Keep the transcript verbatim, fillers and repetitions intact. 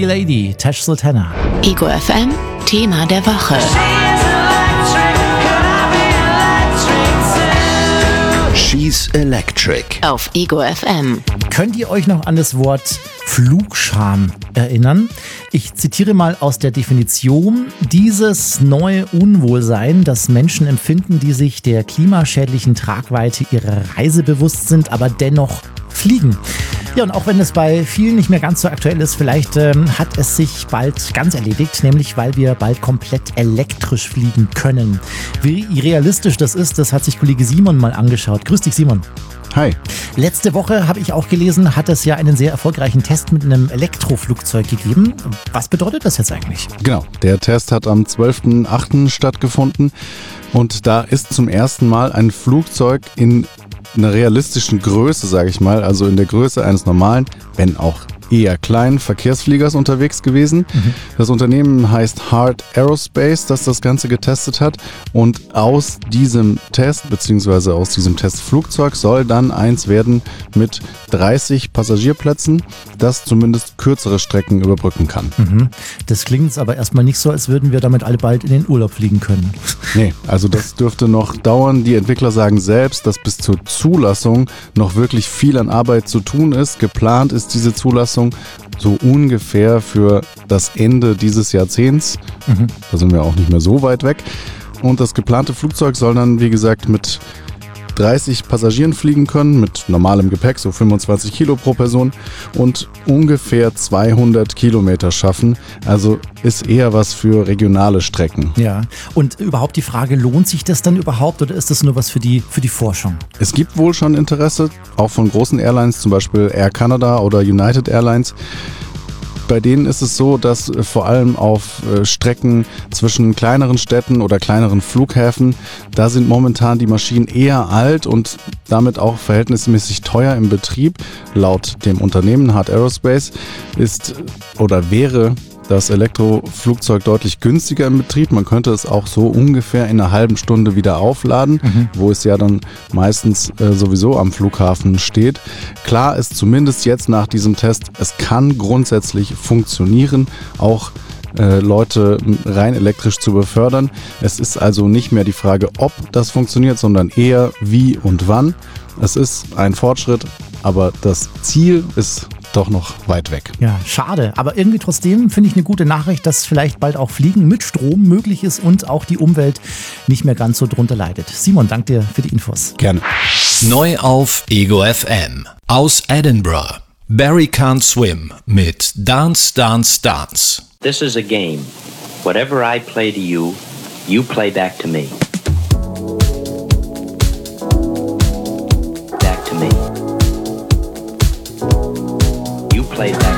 Pretty Lady, Tash Sultana. Ego F M, Thema der Woche. She's Electric. Auf Ego F M. Könnt ihr euch noch an das Wort Flugscham erinnern? Ich zitiere mal aus der Definition: Dieses neue Unwohlsein, das Menschen empfinden, die sich der klimaschädlichen Tragweite ihrer Reise bewusst sind, aber dennoch fliegen. Ja, und auch wenn es bei vielen nicht mehr ganz so aktuell ist, vielleicht ähm, hat es sich bald ganz erledigt, nämlich weil wir bald komplett elektrisch fliegen können. Wie realistisch das ist, das hat sich Kollege Simon mal angeschaut. Grüß dich, Simon. Hi. Letzte Woche, habe ich auch gelesen, hat es ja einen sehr erfolgreichen Test mit einem Elektroflugzeug gegeben. Was bedeutet das jetzt eigentlich? Genau, der Test hat am zwölften achten stattgefunden und da ist zum ersten Mal ein Flugzeug in einer realistischen Größe, sage ich mal, also in der Größe eines normalen, wenn auch eher kleinen Verkehrsfliegers unterwegs gewesen. Mhm. Das Unternehmen heißt Heart Aerospace, das das Ganze getestet hat, und aus diesem Test bzw. aus diesem Testflugzeug soll dann eins werden mit dreißig Passagierplätzen, das zumindest kürzere Strecken überbrücken kann. Mhm. Das klingt jetzt aber erstmal nicht so, als würden wir damit alle bald in den Urlaub fliegen können. Nee, also das dürfte noch dauern. Die Entwickler sagen selbst, dass bis zur Zulassung noch wirklich viel an Arbeit zu tun ist. Geplant ist diese Zulassung so ungefähr für das Ende dieses Jahrzehnts. Mhm. Da sind wir auch nicht mehr so weit weg. Und das geplante Flugzeug soll dann, wie gesagt, mit dreißig Passagieren fliegen können, mit normalem Gepäck, so fünfundzwanzig Kilo pro Person, und ungefähr zweihundert Kilometer schaffen. Also ist eher was für regionale Strecken. Ja, und überhaupt die Frage, lohnt sich das dann überhaupt oder ist das nur was für die, für die Forschung? Es gibt wohl schon Interesse, auch von großen Airlines, zum Beispiel Air Canada oder United Airlines. Bei denen ist es so, dass vor allem auf Strecken zwischen kleineren Städten oder kleineren Flughäfen, da sind momentan die Maschinen eher alt und damit auch verhältnismäßig teuer im Betrieb. Laut dem Unternehmen Heart Aerospace ist oder wäre das Elektroflugzeug deutlich günstiger im Betrieb. Man könnte es auch so ungefähr in einer halben Stunde wieder aufladen, mhm. wo es ja dann meistens äh, sowieso am Flughafen steht. Klar ist zumindest jetzt nach diesem Test, es kann grundsätzlich funktionieren, auch äh, Leute rein elektrisch zu befördern. Es ist also nicht mehr die Frage, ob das funktioniert, sondern eher wie und wann. Es ist ein Fortschritt, aber das Ziel ist doch noch weit weg. Ja, schade. Aber irgendwie trotzdem finde ich eine gute Nachricht, dass vielleicht bald auch Fliegen mit Strom möglich ist und auch die Umwelt nicht mehr ganz so drunter leidet. Simon, danke dir für die Infos. Gerne. Neu auf Ego F M. Aus Edinburgh. Barry Can't Swim mit Dance, Dance, Dance. This is a game. Whatever I play to you, you play back to me. Back to me. You play back.